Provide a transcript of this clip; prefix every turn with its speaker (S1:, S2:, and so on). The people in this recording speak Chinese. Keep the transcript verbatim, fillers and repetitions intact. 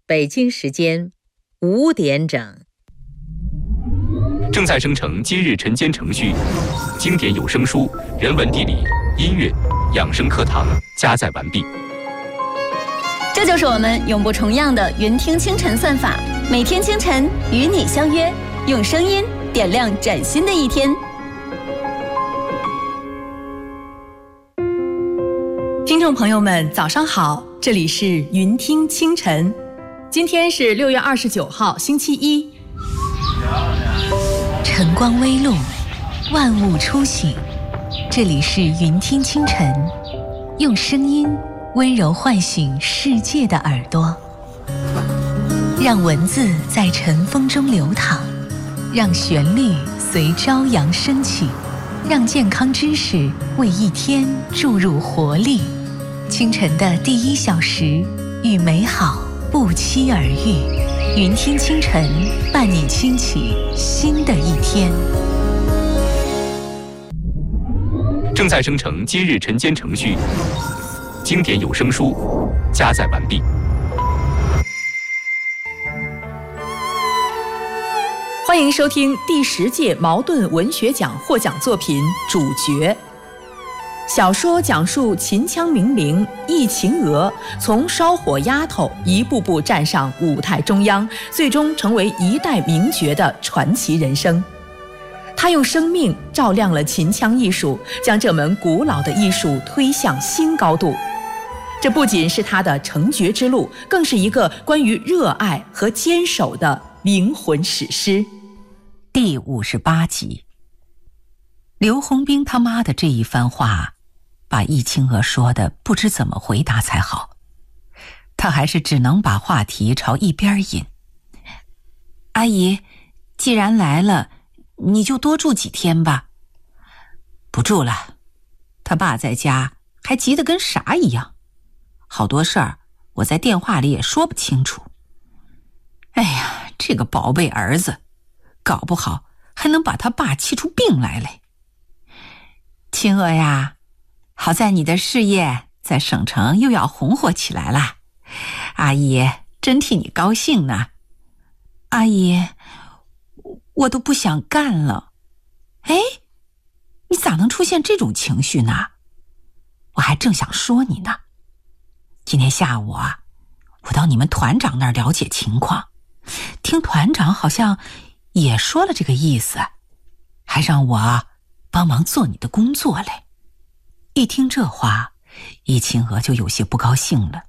S1: 北京时间五点整。
S2: 正在生成今日晨间程序，经典有声书、人文地理、音乐、养生课堂加载完毕。
S3: 这就是我们永不重样的云听清晨算法，每天清晨与你相约，用声音点亮崭新的一天。
S4: 听众朋友们，早上好，这里是云听清晨，今天是六月二十九号，星期一。
S5: 晨光微露，万物初醒，这里是云听清晨，用声音温柔唤醒世界的耳朵，让文字在晨风中流淌，让旋律随朝阳升起，让健康知识为一天注入活力。清晨的第一小时，与美好不期而遇。云听清晨，伴你轻启新的一天。
S2: 正在生成今日晨间程序，经典有声书加载完毕。
S4: 欢迎收听第十届茅盾文学奖获奖作品《主角》。小说讲述秦腔名伶易秦娥从烧火丫头一步步站上舞台中央，最终成为一代名角的传奇人生。她用生命照亮了秦腔艺术，将这门古老的艺术推向新高度。这不仅是她的成角之路，更是一个关于热爱和坚守的灵魂史诗。
S5: 第五十八集，刘洪兵他妈的这一番话把易清娥说的不知怎么回答才好，他还是只能把话题朝一边引。阿姨，既然来了，你就多住几天吧。不住了，他爸在家还急得跟啥一样，好多事儿我在电话里也说不清楚。哎呀，这个宝贝儿子，搞不好还能把他爸气出病来嘞。清娥呀，好在你的事业在省城又要红火起来了，阿姨真替你高兴呢。阿姨，我都不想干了。哎，你咋能出现这种情绪呢？我还正想说你呢。今天下午啊，我到你们团长那儿了解情况，听团长好像也说了这个意思，还让我帮忙做你的工作嘞。一听这话，易清娥就有些不高兴了。